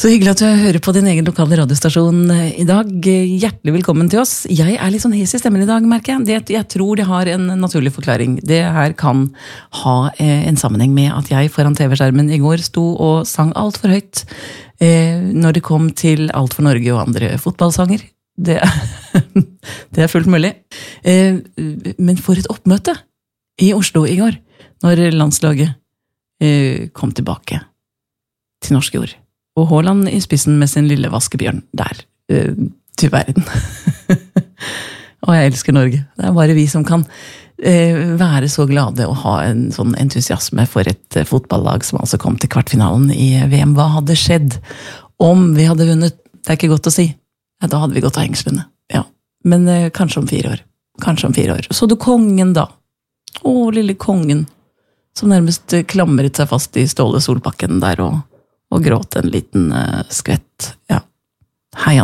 Så hyggelig at du hører på din egen lokale radiostasjon I dag. Hjertelig velkommen til oss. Jeg litt sånn hes I stemmen I dag, merker jeg. Jeg tror det har en naturlig forklaring. Det her kan ha en sammenheng med at jeg foran TV-skjermen I går sto og sang alt for høyt når det kom til Alt for Norge og andre fotballsanger. Det fullt mulig. Men for et oppmøte I Oslo I går, når landslaget kom tilbake til norsk jord. Og Haaland I spissen med sin lille vaskebjørn der, til verden. Og jeg elsker Norge. Det bare vi som kan være så glade og ha en sånn entusiasme for et fotballag som altså kom til kvartfinalen I VM. Hva hadde skjedd om vi hadde vunnet? Det ikke godt å si. Ja, da hadde vi gått av hengslene. Ja. Men kanskje om 4 år. Kanskje om 4 år. Så du kongen da? Lille kongen. Som nærmest klamret seg fast I Ståle Solbakken der og gråt en liten skvett. Ja.